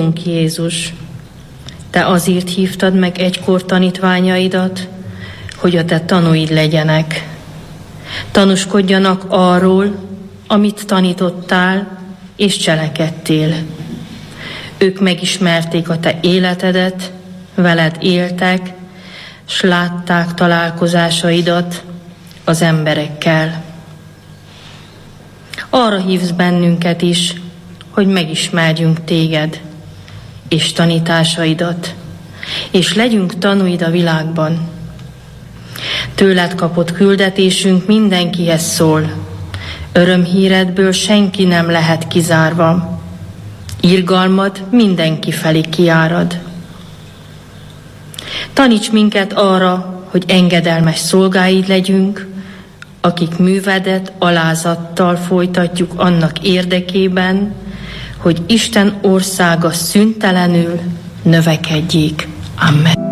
Urunk Jézus, Te azért hívtad meg egykor tanítványaidat, hogy a Te tanúid legyenek. Tanúskodjanak arról, amit tanítottál és cselekedtél. Ők megismerték a Te életedet, veled éltek, s látták találkozásaidat az emberekkel. Arra hívsz bennünket is, hogy megismerjünk Téged és tanításaidat, és legyünk tanúid a világban. Tőled kapott küldetésünk mindenkihez szól. Örömhíredből senki nem lehet kizárva. Irgalmad mindenki felé kiárad. Taníts minket arra, hogy engedelmes szolgáid legyünk, akik művedet alázattal folytatjuk annak érdekében, hogy Isten országa szüntelenül növekedjék. Amen.